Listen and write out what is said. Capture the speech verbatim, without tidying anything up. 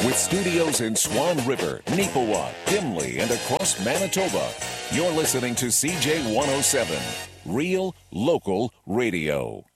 With studios in Swan River, Neepawa, Dimley, and across Manitoba, you're listening to C J one oh seven, Real Local Radio.